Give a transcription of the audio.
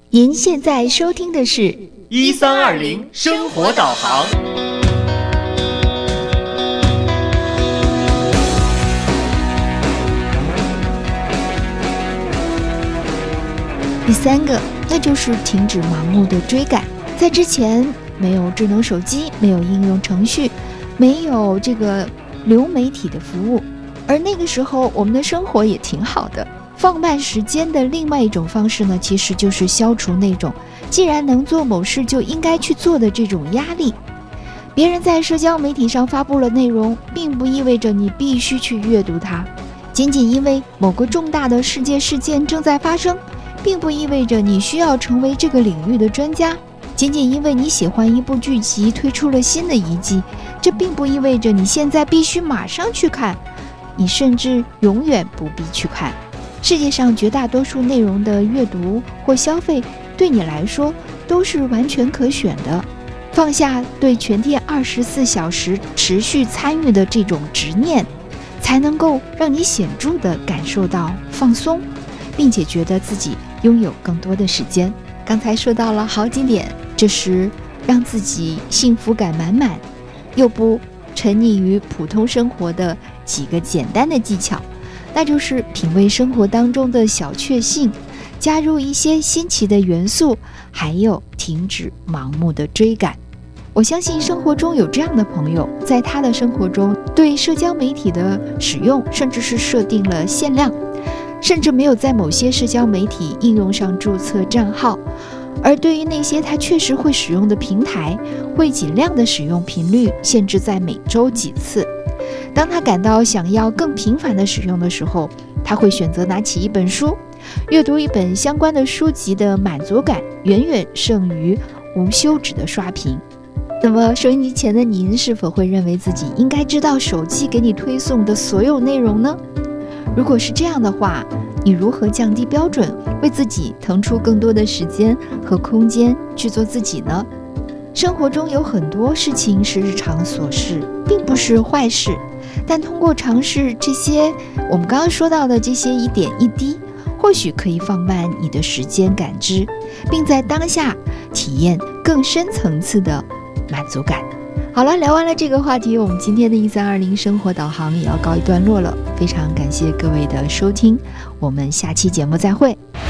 您现在收听的是 1320生活导航。 第三个，那就是停止盲目的追赶。在之前没有智能手机，没有应用程序，没有这个流媒体的服务，而那个时候我们的生活也挺好的。放慢时间的另外一种方式呢，其实就是消除那种既然能做某事就应该去做的这种压力。别人在社交媒体上发布了内容，并不意味着你必须去阅读它。仅仅因为某个重大的世界事件正在发生，并不意味着你需要成为这个领域的专家。仅仅因为你喜欢一部剧集推出了新的一季，这并不意味着你现在必须马上去看，你甚至永远不必去看。世界上绝大多数内容的阅读或消费，对你来说都是完全可选的。放下对全天24小时持续参与的这种执念，才能够让你显著地感受到放松，并且觉得自己拥有更多的时间。刚才说到了好几点，这是让自己幸福感满满，又不沉溺于普通生活的几个简单的技巧。那就是品味生活当中的小确幸，加入一些新奇的元素，还有停止盲目的追赶。我相信生活中有这样的朋友，在他的生活中对社交媒体的使用甚至是设定了限量，甚至没有在某些社交媒体应用上注册账号，而对于那些他确实会使用的平台，会尽量的使用频率限制在每周几次。当他感到想要更频繁的使用的时候，他会选择拿起一本书，阅读一本相关的书籍的满足感远远胜于无休止的刷屏。那么收音机前的您是否会认为自己应该知道手机给你推送的所有内容呢？如果是这样的话，你如何降低标准，为自己腾出更多的时间和空间去做自己呢？生活中有很多事情是日常琐事，并不是坏事，但通过尝试这些我们刚刚说到的这些一点一滴，或许可以放慢你的时间感知，并在当下体验更深层次的满足感。好了，聊完了这个话题，我们今天的1320生活导航也要告一段落了。非常感谢各位的收听，我们下期节目再会。